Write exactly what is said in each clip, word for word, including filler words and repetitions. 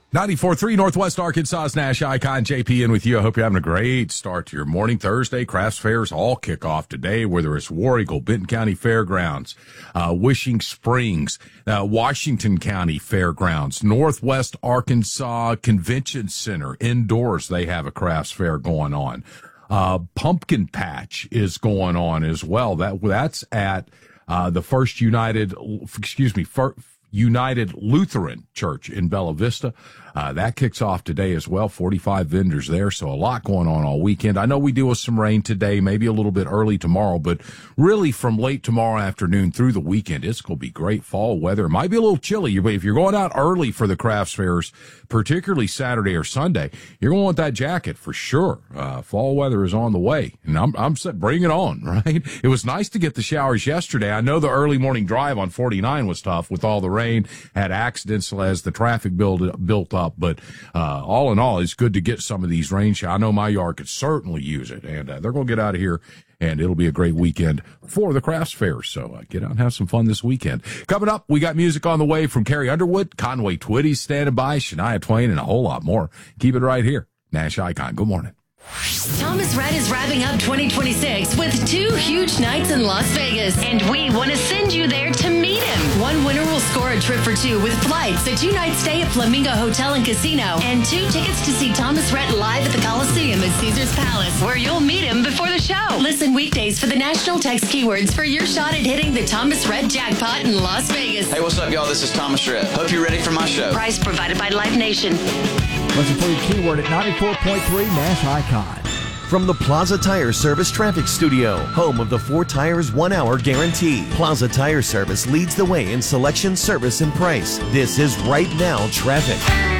ninety-four point three Northwest Arkansas's Nash Icon, J P in with you. I hope you're having a great start to your morning. Thursday, crafts fairs all kick off today, whether it's War Eagle, Benton County Fairgrounds, uh, Wishing Springs, uh, Washington County Fairgrounds, Northwest Arkansas Convention Center. Indoors, they have a crafts fair going on. Uh, Pumpkin Patch is going on as well. That That's at uh, the First United, excuse me, First United Lutheran Church in Bella Vista. Uh, that kicks off today as well. forty-five vendors there, so a lot going on all weekend. I know we deal with some rain today, maybe a little bit early tomorrow, but really from late tomorrow afternoon through the weekend, it's going to be great fall weather. It might be a little chilly, but if you're going out early for the crafts fairs, particularly Saturday or Sunday, you're going to want that jacket for sure. Uh, fall weather is on the way, and I'm, I'm set, bring it on, right? It was nice to get the showers yesterday. I know the early morning drive on forty-nine was tough with all the rain, had accidents as the traffic build, built up. But uh, all in all, it's good to get some of these rain showers. I know my yard could certainly use it, and uh, they're going to get out of here, and it'll be a great weekend for the crafts fair. So uh, get out and have some fun this weekend. Coming up, we got music on the way from Carrie Underwood, Conway Twitty standing by, Shania Twain, and a whole lot more. Keep it right here. Nash Icon, good morning. Thomas Rhett is wrapping up twenty twenty-six with two huge nights in Las Vegas, and we want to send you there to meet him. One winner will score a trip for two with flights, a two-night stay at Flamingo Hotel and Casino, and two tickets to see Thomas Rhett live at the Coliseum at Caesars Palace, where you'll meet him before the show. Listen weekdays for the national text keywords for your shot at hitting the Thomas Rhett jackpot in Las Vegas. Hey, what's up, y'all? This is Thomas Rhett. Hope you're ready for my show. Prize provided by Live Nation. Listen for your keyword at ninety-four point three Nash Icon. From the Plaza Tire Service Traffic Studio, home of the four tires, one hour guarantee. Plaza Tire Service leads the way in selection, service, and price. This is Right Now Traffic.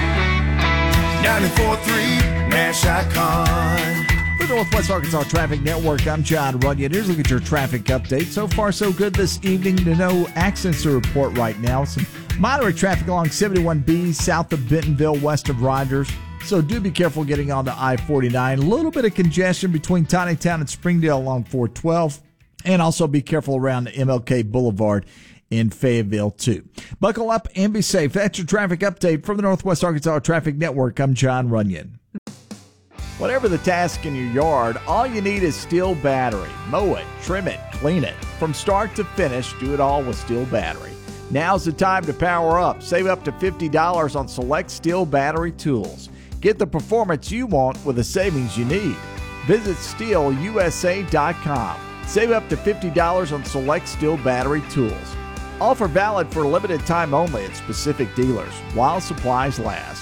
ninety-four point three Nash Icon. For the Northwest Arkansas Traffic Network, I'm John Runyon. Here's a look at your traffic update. So far, so good this evening. To no accidents to report right now. Some moderate traffic along seventy-one B south of Bentonville, west of Rogers. So do be careful getting onto I forty-nine. A little bit of congestion between Tawnytown and Springdale along four twelve. And also be careful around M L K Boulevard in Fayetteville, too. Buckle up and be safe. That's your traffic update from the Northwest Arkansas Traffic Network. I'm John Runyon. Whatever the task in your yard, all you need is Steel Battery. Mow it, trim it, clean it. From start to finish, do it all with Steel Battery. Now's the time to power up. Save up to fifty dollars on select Steel Battery tools. Get the performance you want with the savings you need. Visit steel U S A dot com. Save up to fifty dollars on select Steel Battery tools. Offer valid for a limited time only at specific dealers while supplies last.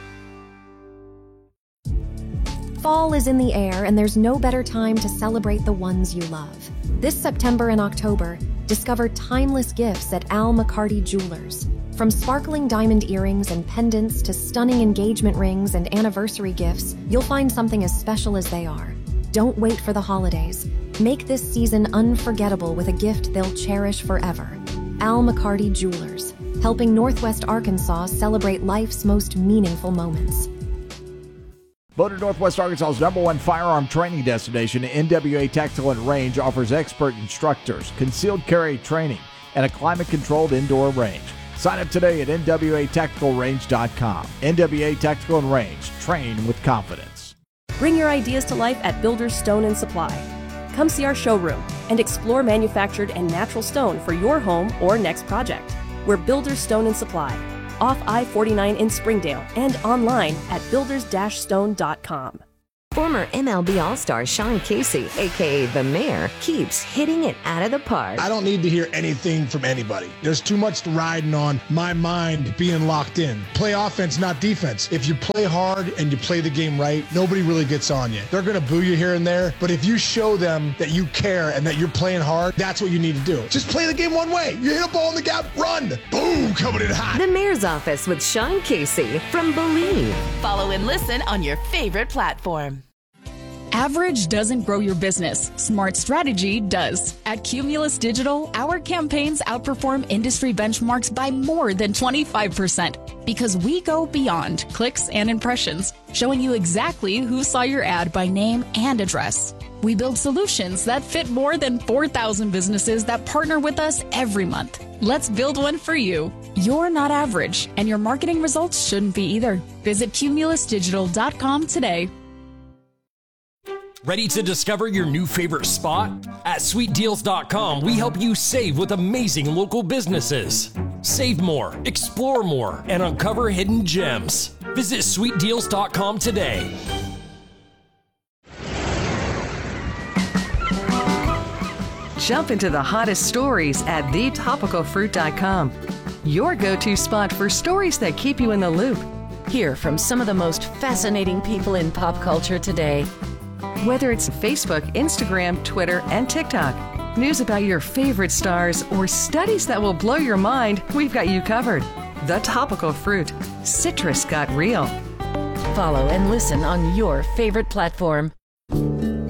Fall is in the air, and there's no better time to celebrate the ones you love. This September and October, discover timeless gifts at Al McCarty Jewelers. From sparkling diamond earrings and pendants to stunning engagement rings and anniversary gifts, you'll find something as special as they are. Don't wait for the holidays. Make this season unforgettable with a gift they'll cherish forever. Al McCarty Jewelers, helping Northwest Arkansas celebrate life's most meaningful moments. Voted Northwest Arkansas's number one firearm training destination, N W A Tactical and Range offers expert instructors, concealed carry training, and a climate-controlled indoor range. Sign up today at N W A tactical range dot com. N W A Tactical and Range. Train with confidence. Bring your ideas to life at Builders Stone and Supply. Come see our showroom and explore manufactured and natural stone for your home or next project. We're Builders Stone and Supply, off I forty-nine in Springdale and online at builders dash stone dot com. Former M L B All-Star Sean Casey, a k a. The Mayor, keeps hitting it out of the park. I don't need to hear anything from anybody. There's too much riding on my mind being locked in. Play offense, not defense. If you play hard and you play the game right, nobody really gets on you. They're going to boo you here and there, but if you show them that you care and that you're playing hard, that's what you need to do. Just play the game one way. You hit a ball in the gap, run. Boom, coming in hot. The Mayor's Office with Sean Casey from Believe. Follow and listen on your favorite platform. Average doesn't grow your business. Smart strategy does. At Cumulus Digital, our campaigns outperform industry benchmarks by more than twenty-five percent because we go beyond clicks and impressions, showing you exactly who saw your ad by name and address. We build solutions that fit more than four thousand businesses that partner with us every month. Let's build one for you. You're not average, and your marketing results shouldn't be either. Visit cumulus digital dot com today. Ready to discover your new favorite spot? At sweet deals dot com, we help you save with amazing local businesses. Save more, explore more, and uncover hidden gems. Visit sweet deals dot com today. Jump into the hottest stories at the topical fruit dot com. Your go-to spot for stories that keep you in the loop. Hear from some of the most fascinating people in pop culture today. Whether it's Facebook, Instagram, Twitter, and TikTok, news about your favorite stars, or studies that will blow your mind, we've got you covered. The Topical Fruit. Citrus got real. Follow and listen on your favorite platform.